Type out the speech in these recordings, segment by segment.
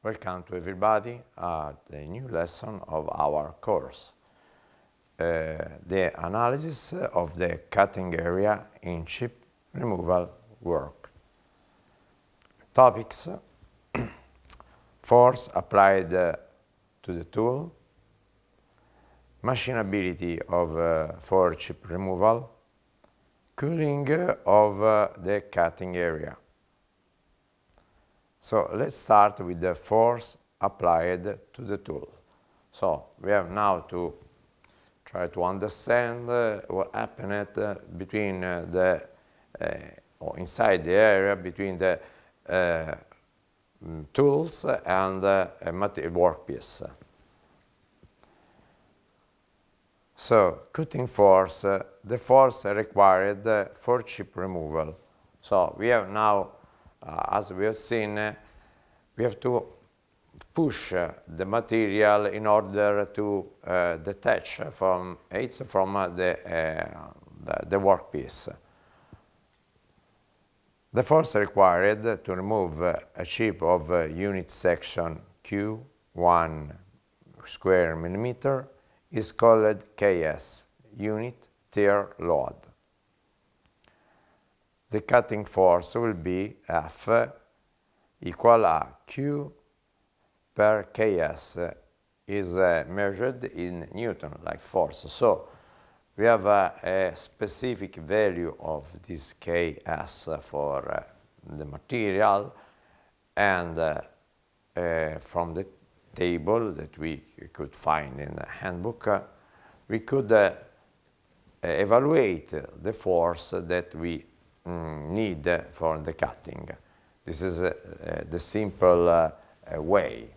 Welcome to everybody at the new lesson of our course. The analysis of the cutting area in chip removal work. Topics: force applied to the tool, machinability for chip removal, cooling of the cutting area. So let's start with the force applied to the tool. So we have now to try to understand what happened between or inside the area between the tools and workpiece. So cutting force, the force required for chip removal. So we have now, as we have seen, we have to push the material in order to detach from the workpiece. The force required to remove a chip of unit section Q1 square millimeter is called KS, unit tear load. The cutting force will be F equal a Q per KS is measured in Newton, like force. So we have a specific value of this KS for the material, and from the table that we could find in the handbook, we could evaluate the force that we need for the cutting. This is the simple way.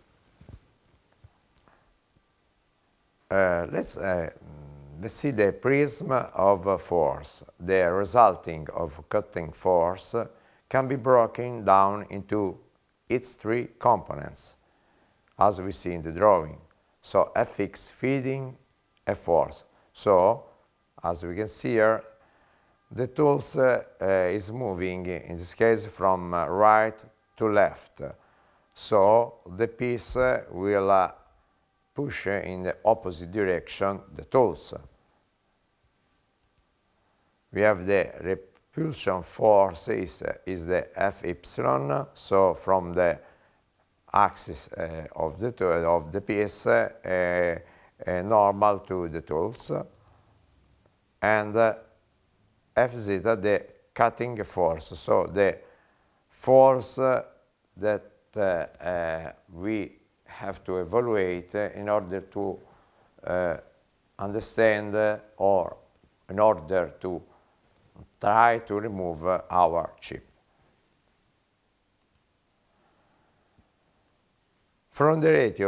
Let's see the prism of force. The resulting of cutting force can be broken down into its three components, as we see in the drawing. So Fx feeding a force. So as we can see here, the tools is moving, in this case, from right to left. So the piece will push in the opposite direction the tools. We have the repulsion force is the Fy, so from the axis of the piece normal to the tools, and F zeta, the cutting force, so the force that we have to evaluate in order to understand or in order to try to remove our chip. From the ratio